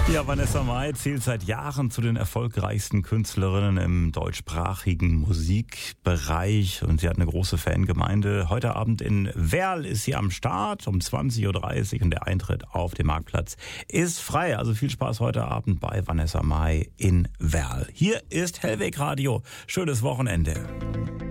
Ja, Vanessa Mai zählt seit Jahren zu den erfolgreichsten Künstlerinnen im deutschsprachigen Musikbereich und sie hat eine große Fangemeinde. Heute Abend in Werl ist sie am Start um 20.30 Uhr und der Eintritt auf dem Marktplatz ist frei. Also viel Spaß heute Abend bei Vanessa Mai in Werl. Hier ist Hellweg Radio. Schönes Wochenende.